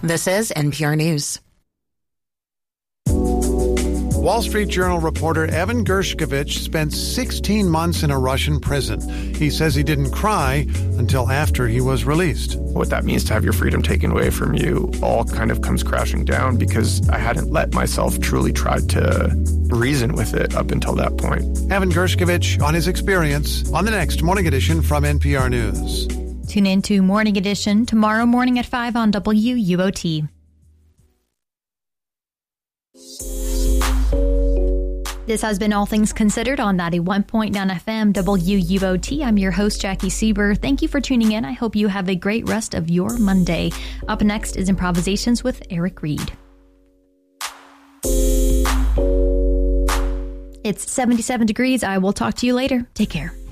This is NPR News. Wall Street Journal reporter Evan Gershkovich spent 16 months in a Russian prison. He says he didn't cry until after he was released. What that means to have your freedom taken away from you all kind of comes crashing down because I hadn't let myself truly try to reason with it up until that point. Evan Gershkovich on his experience on the next Morning Edition from NPR News. Tune in to Morning Edition tomorrow morning at 5 on WUOT. This has been All Things Considered on 91.9 FM WUOT. I'm your host, Jackie Sieber. Thank you for tuning in. I hope you have a great rest of your Monday. Up next is Improvisations with Eric Reed. It's 77 degrees. I will talk to you later. Take care.